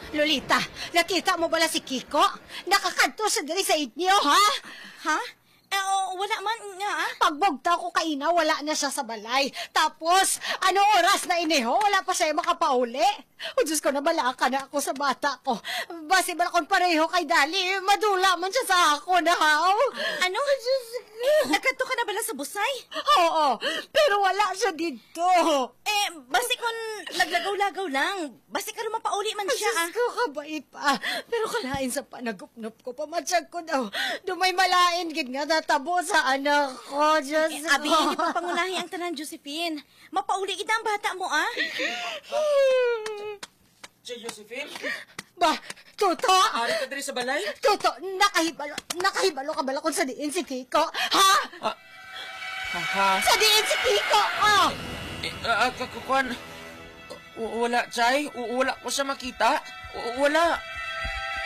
Lolita, nakita mo bala si Kiko? Nakakanto siya dali sa inyo, ha? Ha? Wala man nga. Pagbugta ko kaina, wala na siya sa balay. Tapos, ano oras na iniho? Wala pa siya makapauli. O Diyos ko, nabalaka na ako sa bata ko. Basi bala kong pareho kay Dali, madula man siya sa ako na, haw. Ano? Nagkanto ka na bala sa busay? Oo, pero wala siya dito. Basi kung naglagaw-lagaw lang. Basi ka naman pauli man siya. Diyos ko, kabait pa. Pero kalain sa panagupnop ko, pamatsyag ko daw. Dumay malain, gid nga natabo sa anak ko, Diyos ko. Abi, hindi pa pangunahi ang tanan, Josephine. Mapauli kita ang bata mo, ah. Si Josephine? Ba, Toto? Ari ka diri sa balay? Toto, nakahibalo ka bala kung sa diin si Kiko? Ha? Ha? Sa diin si Kiko, oh! Kakukuan, wala, Chay. Wala ko siya makita. Wala.